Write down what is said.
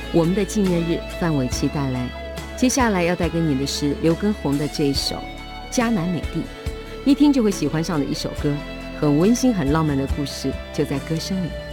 我们的纪念日范玮琪带来。接下来要带给你的是刘畊宏的这一首《迦南美地》，一听就会喜欢上的一首歌，很温馨很浪漫的故事就在歌声里。